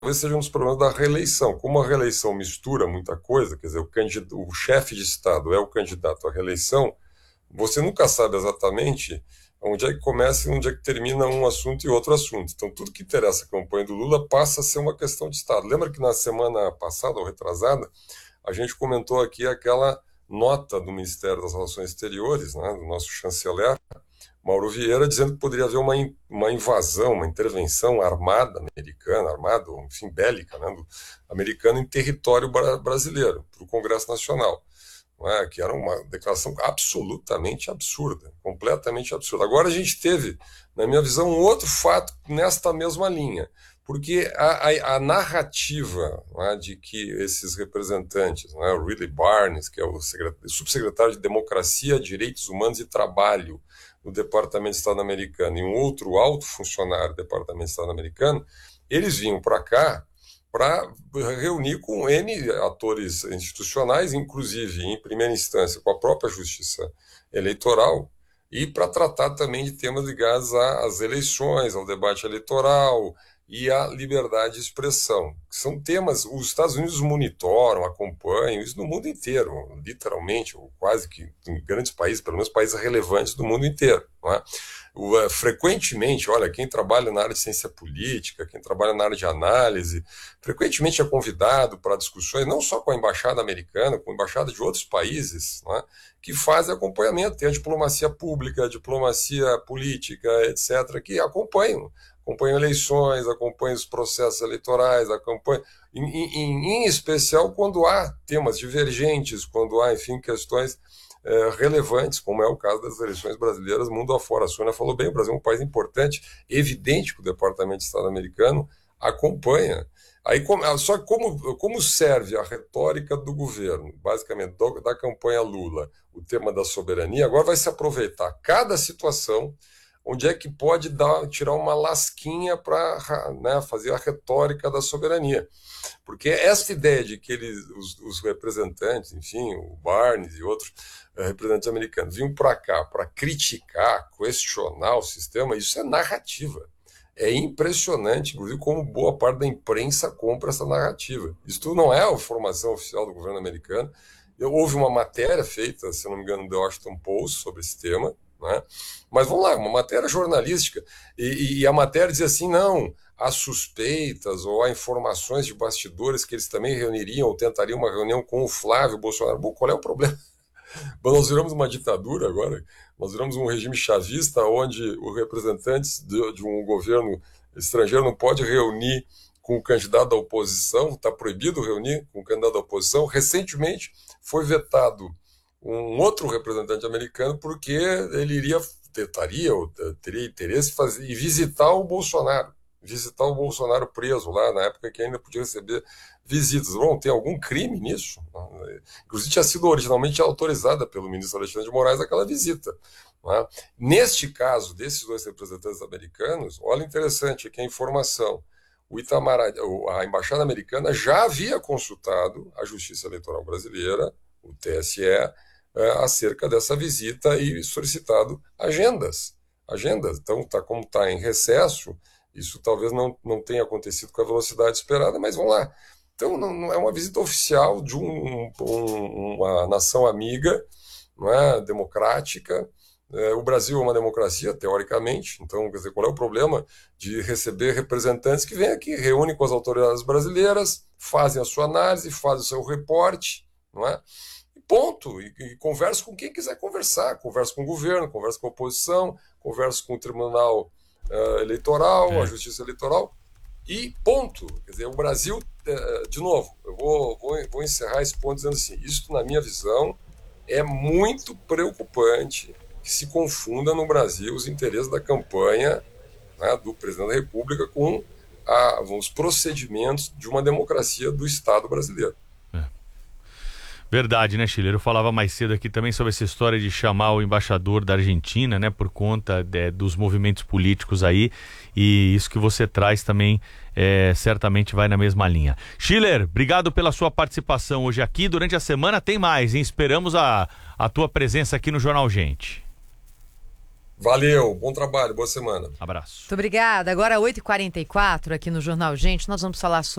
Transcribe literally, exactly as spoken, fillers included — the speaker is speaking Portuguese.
talvez seja um dos problemas da reeleição. Como a reeleição mistura muita coisa, quer dizer, o, candidato, o chefe de Estado é o candidato à reeleição, você nunca sabe exatamente onde é que começa e onde é que termina um assunto e outro assunto. Então, tudo que interessa a campanha do Lula passa a ser uma questão de Estado. Lembra que na semana passada, ou retrasada, a gente comentou aqui aquela nota do Ministério das Relações Exteriores, né, do nosso chanceler, Mauro Vieira, dizendo que poderia haver uma, uma invasão, uma intervenção armada americana, armada, enfim, bélica, né, do, americana em território bra- brasileiro, para o Congresso Nacional. Não é? Que era uma declaração absolutamente absurda, completamente absurda. Agora a gente teve, na minha visão, um outro fato nesta mesma linha, porque a, a, a narrativa, não é, de que esses representantes, não é, o Riley Barnes, que é o subsecretário de Democracia, Direitos Humanos e Trabalho no Departamento de Estado americano, e um outro alto funcionário do Departamento de Estado americano, eles vinham para cá para reunir com N atores institucionais, inclusive, em primeira instância, com a própria Justiça Eleitoral, e para tratar também de temas ligados às eleições, ao debate eleitoral e à liberdade de expressão, que são temas, os Estados Unidos monitoram, acompanham, isso no mundo inteiro, literalmente, ou quase que em grandes países, pelo menos países relevantes do mundo inteiro, não é? O, uh, frequentemente, olha, quem trabalha na área de ciência política, quem trabalha na área de análise, frequentemente é convidado para discussões, não só com a embaixada americana, com a embaixada de outros países, não é? Que fazem acompanhamento, tem a diplomacia pública, a diplomacia política, etcétera, que acompanham, acompanham eleições, acompanham os processos eleitorais, acompanham, em, em, em especial quando há temas divergentes, quando há, enfim, questões é, relevantes, como é o caso das eleições brasileiras mundo afora. A Sônia falou bem, o Brasil é um país importante, evidente que o Departamento de Estado americano acompanha. Aí, só que como, como serve a retórica do governo, basicamente do, da campanha Lula, o tema da soberania, agora vai se aproveitar cada situação onde é que pode dar, tirar uma lasquinha para, né, fazer a retórica da soberania. Porque essa ideia de que eles, os, os representantes, enfim, o Barnes e outros uh, representantes americanos, vinham para cá para criticar, questionar o sistema, isso é narrativa. É impressionante, inclusive, como boa parte da imprensa compra essa narrativa. Isso não é a formação oficial do governo americano. Houve uma matéria feita, se não me engano, do Washington Post sobre esse tema, né? Mas vamos lá, uma matéria jornalística, e, e a matéria diz assim, não, há suspeitas ou há informações de bastidores que eles também reuniriam ou tentariam uma reunião com o Flávio Bolsonaro. Bom, qual é o problema? Bom, nós viramos uma ditadura agora, nós viramos um regime chavista onde os representantes de, de um governo estrangeiro não pode reunir com o candidato da oposição, está proibido reunir com o candidato da oposição. Recentemente foi vetado um outro representante americano porque ele iria, tentaria ou teria interesse em fazer, e visitar o Bolsonaro, visitar o Bolsonaro preso lá, na época que ainda podia receber visitas. Bom, tem algum crime nisso? Inclusive tinha sido originalmente autorizada pelo ministro Alexandre de Moraes aquela visita. Né? Neste caso, desses dois representantes americanos, olha, interessante aqui a informação. O Itamaraty, a embaixada americana já havia consultado a Justiça Eleitoral Brasileira, o T S E, acerca dessa visita e solicitado agendas. Agendas. Então, tá, como está em recesso, isso talvez não, não tenha acontecido com a velocidade esperada, mas vamos lá. Então, não, não é uma visita oficial de um, um, uma nação amiga, não é, democrática. É, o Brasil é uma democracia, teoricamente, então, quer dizer, qual é o problema de receber representantes que vêm aqui, reúnem com as autoridades brasileiras, fazem a sua análise, fazem o seu reporte, não é? Ponto, e, e conversa com quem quiser conversar, conversa com o governo, conversa com a oposição, conversa com o Tribunal uh, Eleitoral, é. a Justiça Eleitoral, e ponto. Quer dizer, o Brasil, uh, de novo, eu vou, vou, vou encerrar esse ponto dizendo assim, isso, na minha visão, é muito preocupante que se confunda no Brasil os interesses da campanha, né, do presidente da República com a, os procedimentos de uma democracia do Estado brasileiro. Verdade, né, Schiller? Eu falava mais cedo aqui também sobre essa história de chamar o embaixador da Argentina, né, por conta de, dos movimentos políticos aí, e isso que você traz também é, certamente vai na mesma linha. Schiller, obrigado pela sua participação hoje aqui. Durante a semana tem mais, hein? Esperamos a, a tua presença aqui no Jornal Gente. Valeu, bom trabalho, boa semana. Abraço. Muito obrigada. Agora, oito e quarenta e quatro, aqui no Jornal Gente, nós vamos falar sobre